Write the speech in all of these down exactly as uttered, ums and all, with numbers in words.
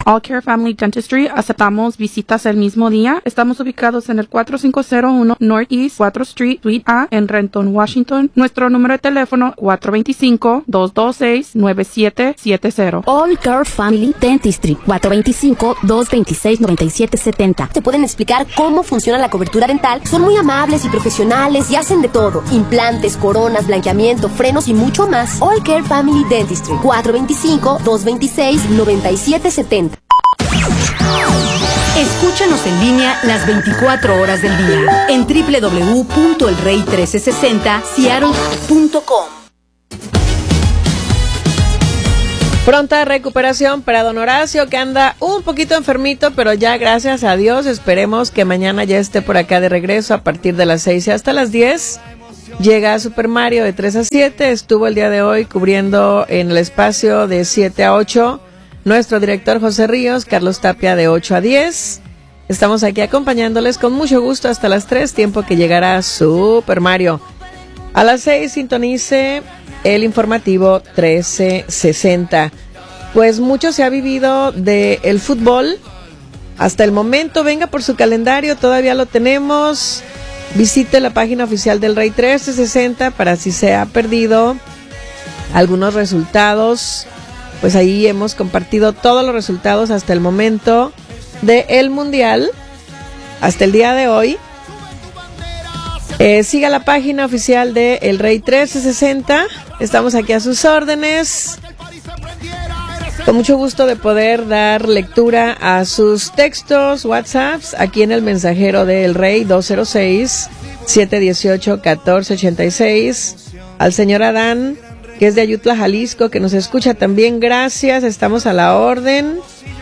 All Care Family Dentistry. Aceptamos visitas el mismo día. Estamos ubicados en el cuatro cinco cero uno Northeast cuatro Street, Suite A, en Renton, Washington. Nuestro número de teléfono cuatro dos cinco, dos dos seis, nueve siete siete cero. All Care Family Dentistry, cuatro dos cinco, dos dos seis, nueve siete siete cero. Te pueden explicar cómo funciona la cobertura dental. Son muy amables y profesionales y hacen de todo. Implantes, coronas, blanqueamiento, frenos y mucho más. All Care Family Dentistry, cuatro dos cinco, dos dos seis, nueve siete siete cero. Escúchanos en línea las veinticuatro horas del día en doble u doble u doble u punto el rey mil trescientos sesenta seattle punto com. Pronta recuperación para don Horacio, que anda un poquito enfermito, pero ya gracias a Dios esperemos que mañana ya esté por acá de regreso a partir de las seis y hasta las diez. Llega a Super Mario de tres a siete, estuvo el día de hoy cubriendo en el espacio de siete a ocho nuestro director José Ríos, Carlos Tapia de ocho a diez. Estamos aquí acompañándoles con mucho gusto hasta las tres, tiempo que llegará Super Mario. A las seis sintonice el informativo trece sesenta. Pues mucho se ha vivido de el fútbol hasta el momento. Venga por su calendario, todavía lo tenemos. Visite la página oficial del Rey trece sesenta para si se ha perdido algunos resultados. Pues ahí hemos compartido todos los resultados hasta el momento del Mundial, hasta el día de hoy. Eh, siga la página oficial de El Rey trece sesenta. Estamos aquí a sus órdenes. Con mucho gusto de poder dar lectura a sus textos, WhatsApps, aquí en el mensajero de El Rey dos cero seis, siete uno ocho, uno cuatro ocho seis. Al señor Adán, que es de Ayutla, Jalisco, que nos escucha también, gracias, estamos a la orden.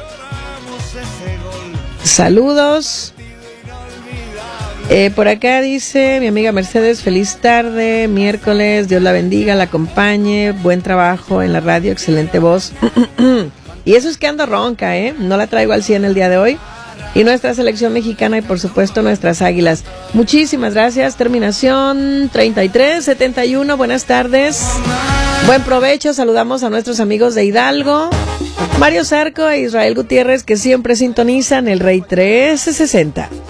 Saludos. Eh, por acá dice mi amiga Mercedes, feliz tarde, miércoles, Dios la bendiga, la acompañe, buen trabajo en la radio, excelente voz. Y eso es que ando ronca, ¿eh? No la traigo al cien el día de hoy. Y nuestra selección mexicana y por supuesto nuestras águilas. Muchísimas gracias. Terminación treinta y tres setenta y uno. Buenas tardes. Buen provecho. Saludamos a nuestros amigos de Hidalgo, Mario Zarco e Israel Gutiérrez, que siempre sintonizan El Rey trece sesenta.